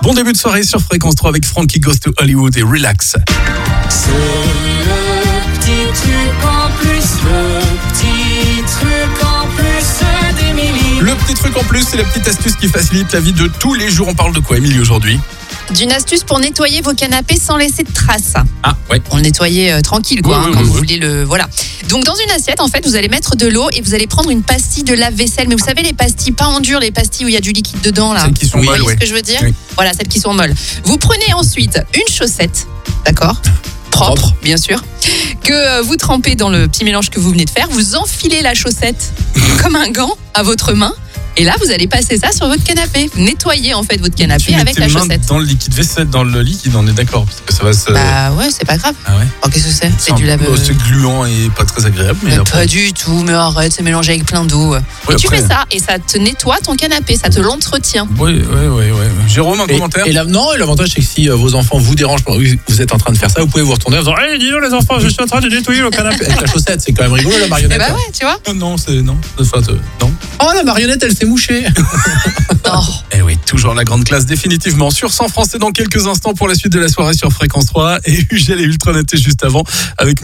Bon début de soirée sur Fréquence 3 avec Frankie Goes to Hollywood et Relax. C'est le petit truc en plus, le petit truc en plus d'Émilie. Le petit truc en plus, c'est la petite astuce qui facilite la vie de tous les jours. On parle de quoi, Émilie, aujourd'hui? D'une astuce pour nettoyer vos canapés sans laisser de traces. Ah, ouais. Pour le nettoyer tranquille, quoi, Oui, quand oui, vous oui. voulez le. Voilà. Donc, dans une assiette, en fait, vous allez mettre de l'eau et vous allez prendre une pastille de lave-vaisselle. Mais vous savez, les pastilles pas en dur, les pastilles où il y a du liquide dedans, là. Celles qui sont Vous molles, voyez ouais. ce que je veux dire? Oui. Voilà, celles qui sont molles. Vous prenez ensuite une chaussette, d'accord? Propre, bien sûr, que vous trempez dans le petit mélange que vous venez de faire. Vous enfilez la chaussette comme un gant à votre main. Et là, vous allez passer ça sur votre canapé. Nettoyer, en fait, votre Tu canapé mets avec tes la mains chaussette. dans le liquide vaisselle, dans le liquide, on est d'accord, parce que ça va se... Bah ouais, c'est pas grave. Ah ouais. Oh, qu'est-ce que c'est? C'est du lave. C'est gluant et pas très agréable, mais Mais après... pas du tout, mais arrête, c'est mélangé avec plein d'eau. Et tu après- fais ça, et ça te nettoie ton canapé, ça te l'entretient. Oui. Jérôme, un commentaire? Et l'avantage, c'est que si vos enfants vous dérangent pendant que vous êtes en train de faire ça, vous pouvez vous retourner en disant hey, dis donc les enfants, je suis en train de nettoyer le canapé. Avec la chaussette, c'est quand même rigolo, la Et marionnette. bah ouais, tu vois. Non, non. Oh, la marionnette, elle s'est mouchée. Non. Eh oui, toujours la grande classe, définitivement. Sur 100 Français dans quelques instants pour la suite de la soirée sur Fréquence 3. Et Ugel et Ultra Net juste avant avec